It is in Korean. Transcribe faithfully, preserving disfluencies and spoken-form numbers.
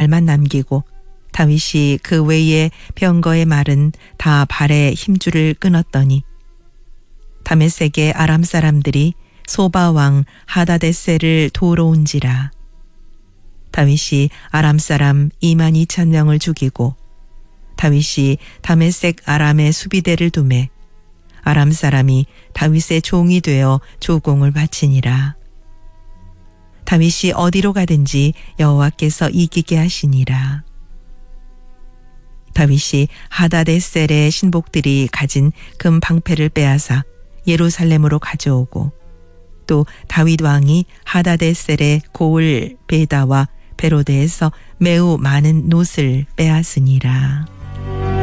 말만 남기고 다윗이 그 외의 병거의 말은 다 발에 힘줄을 끊었더니 다메섹의 아람 사람들이 소바 왕 하다데셀을 도우러 온지라. 다윗이 아람 사람 이만 이천 명을 죽이고 다윗이 다메섹 아람의 수비대를 두매 아람 사람이 다윗의 종이 되어 조공을 바치니라. 다윗이 어디로 가든지 여호와께서 이기게 하시니라. 다윗이 하다데셀의 신복들이 가진 금 방패를 빼앗아 예루살렘으로 가져오고 또 다윗 왕이 하다데셀의 고을 베다와 베로데에서 매우 많은 놋을 빼앗으니라.